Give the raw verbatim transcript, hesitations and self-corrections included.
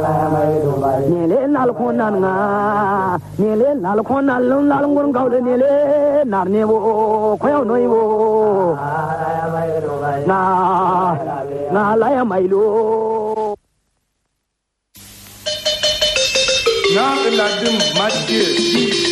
nele nal konan nga nele nal konan lon nal ngun gawde nele nar ne wo ko yaw noy wo na na la ya mai lo na la dim majje